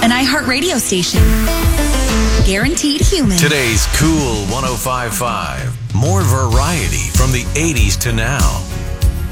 an iHeartRadio station. Guaranteed human. Today's Cool 105.5. More variety from the 80s to now.